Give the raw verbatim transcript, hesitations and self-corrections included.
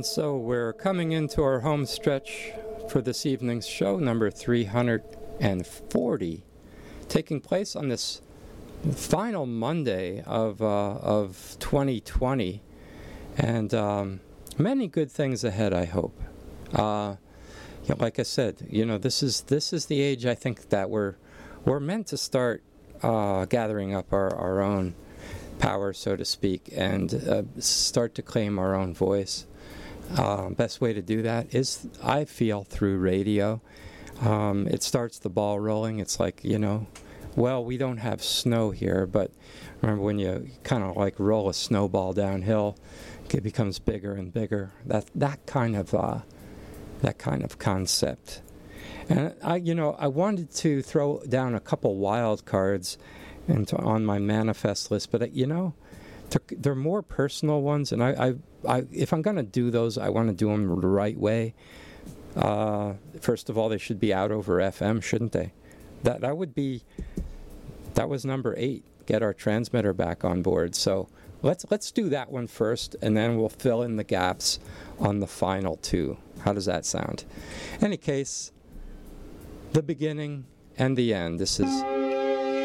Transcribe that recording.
And so we're coming into our home stretch for this evening's show, number three hundred forty, taking place on this final Monday of uh, of twenty twenty, and um, many good things ahead, I hope. Uh, you know, like I said, you know, this is this is the age I think that we're we're meant to start uh, gathering up our, our own power, so to speak, and uh, start to claim our own voice. Uh, best way to do that is, I feel, through radio. Um, it starts the ball rolling. It's like, you know, well, we don't have snow here, but remember when you kind of like roll a snowball downhill, it becomes bigger and bigger. That that kind of uh, that kind of concept. And I, you know, I wanted to throw down a couple wild cards into on my manifest list, but uh, you know, to, they're more personal ones, and I, I, I if I'm going to do those, I want to do them the right way. Uh, first of all, they should be out over F M, shouldn't they? That that would be. That was number eight. Get our transmitter back on board. So let's let's do that one first, and then we'll fill in the gaps on the final two. How does that sound? Any case, the beginning and the end. This is